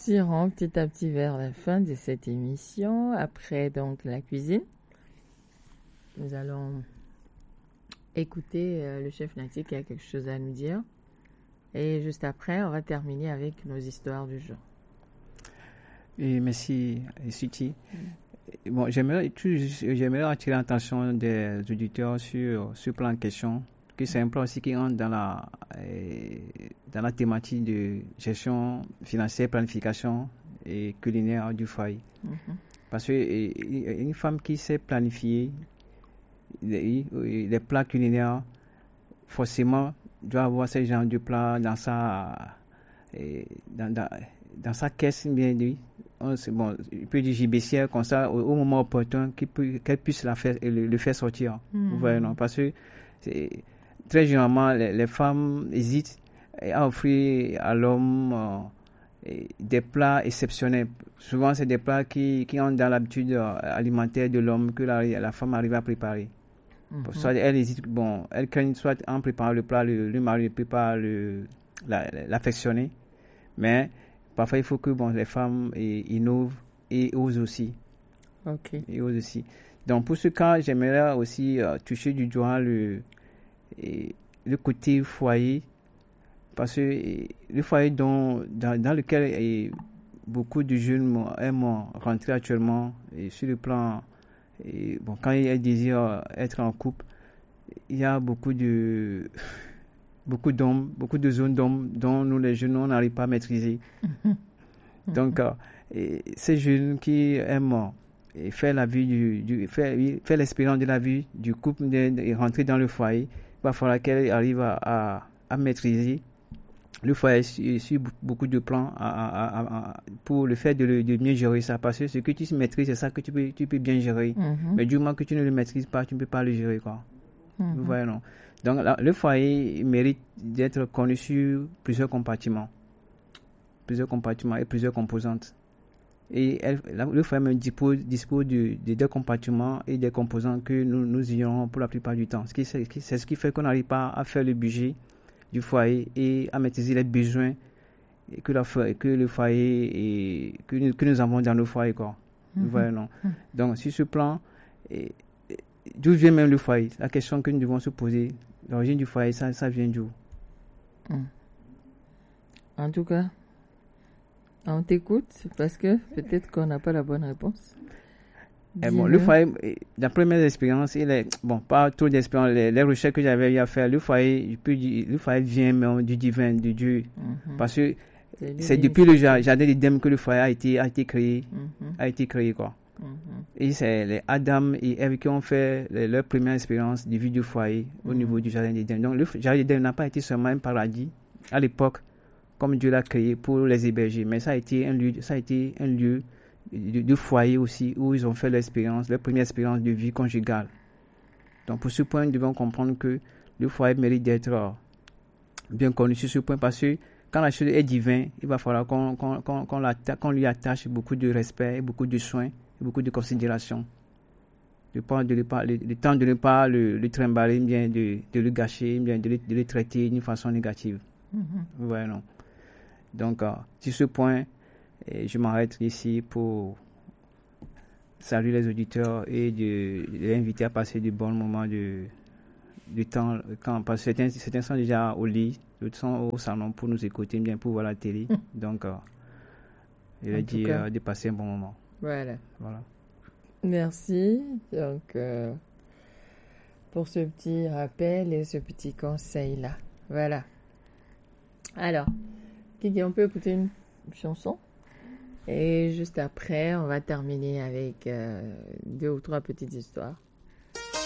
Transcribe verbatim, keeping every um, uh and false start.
tirons petit à petit vers la fin de cette émission. Après donc la cuisine, nous allons écouter euh, le chef Nati qui a quelque chose à nous dire. Et juste après, on va terminer avec nos histoires du jour. Et merci, Suti. Mm. Bon, j'aimerais, j'aimerais attirer l'attention des auditeurs sur ce plan en question, que c'est un plan aussi qui entre dans la, euh, dans la thématique de gestion financière, planification et culinaire du foyer. Mm-hmm. Parce qu'une femme qui sait planifier les, les plats culinaires, forcément, doit avoir ce genre de plats dans sa, dans, dans, dans sa caisse, bien dit. C'est bon, il peut dire gibecière comme ça, au, au moment opportun, qu'il peut, qu'elle puisse la faire, le, le faire sortir. Mm-hmm. Vous voyez, non? Parce que c'est, très généralement, les, les femmes hésitent à offrir à l'homme euh, des plats exceptionnels. Souvent, c'est des plats qui, qui entrent dans l'habitude alimentaire de l'homme que la, la femme arrive à préparer. Mm-hmm. Soit elle hésite, bon, elle craint soit en préparant le plat, le, le mari ne peut pas le, la, l'affectionner. Mais parfois, il faut que bon, les femmes et, innovent et osent aussi. Ok. Et osent aussi. Donc, pour ce cas, j'aimerais aussi euh, toucher du doigt le, et, le côté foyer. Parce que et, le foyer dont, dans, dans lequel et, beaucoup de jeunes aiment rentrer actuellement, et sur le plan. Et bon, quand il désire être en couple, il y a beaucoup de beaucoup d'hommes, beaucoup de zones d'hommes dont nous les jeunes on n'arrive pas à maîtriser. Mm-hmm. Donc, euh, et ces jeunes qui aiment et faire la vie du, du faire, faire l'expérience de la vie du couple et rentrer dans le foyer, il va falloir qu'elle arrive à, à, à maîtriser le foyer sur beaucoup de plans à, à, à, à, pour le fait de, le, de mieux gérer ça. Parce que ce que tu maîtrises, c'est ça que tu peux, tu peux bien gérer. Mm-hmm. Mais du moment que tu ne le maîtrises pas, tu ne peux pas le gérer, quoi. Mm-hmm. Vous voyez, non? Donc, là, le foyer mérite d'être connu sur plusieurs compartiments. Plusieurs compartiments et plusieurs composantes. Et elle, le foyer dispose, dispose de, de deux compartiments et des composantes que nous, nous ignorons pour la plupart du temps. C'est ce qui fait qu'on n'arrive pas à faire le budget du foyer et à maîtriser les besoins que, la, que le foyer et que, nous, que nous avons dans nos foyers, quoi. Mm-hmm. Vous voyez, non? Mm-hmm. Donc, sur ce plan, et, et, d'où vient même le foyer? La question que nous devons se poser, l'origine du foyer, ça, ça vient d'où? Mm. En tout cas, on t'écoute parce que peut-être qu'on n'a pas la bonne réponse. Et bon, le foyer, d'après mes expériences, il est, bon, pas trop d'expérience, les, les recherches que j'avais eu à faire, le foyer, je peux dire, le foyer vient même du divin, de Dieu. Mm-hmm. Parce que c'est, c'est depuis le jardin d'Éden que le foyer a été, a été créé, mm-hmm. a été créé, quoi. Mm-hmm. Et c'est les Adam et Ève qui ont fait les, leur première expérience de vie du foyer mm-hmm. au niveau du jardin d'Éden. Donc, le jardin d'Éden n'a pas été seulement un paradis à l'époque, comme Dieu l'a créé pour les héberger, mais ça a été un lieu, ça a été un lieu De, de foyer aussi, où ils ont fait l'expérience, leur première expérience de vie conjugale. Donc, pour ce point, nous devons comprendre que le foyer mérite d'être bien connu sur ce point, parce que quand la chose est divine, il va falloir qu'on, qu'on, qu'on, qu'on, qu'on lui attache beaucoup de respect, beaucoup de soins, beaucoup de considération. Le temps de ne pas le, le, temps de ne pas le, le trimballer, bien de, de le gâcher, bien de le, de le traiter d'une façon négative. Mm-hmm. Ouais, non. Donc, euh, sur ce point, et je m'arrête ici pour saluer les auditeurs et de, de les inviter à passer de bons moments de, de temps. Quand, parce que certains, certains sont déjà au lit, d'autres sont au salon pour nous écouter, bien pour voir la télé. Donc, euh, je vais dire cas, de passer un bon moment. Voilà. Voilà. Merci. Donc, euh, pour ce petit rappel et ce petit conseil-là. Voilà. Alors, Kiki, on peut écouter une chanson? Et juste après, on va terminer avec euh, deux ou trois petites histoires.